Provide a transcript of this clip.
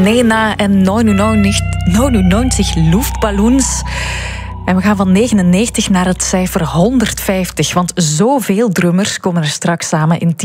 Nena en 99 Luftballons. En we gaan van 99 naar het cijfer 150. Want zoveel drummers komen er straks samen in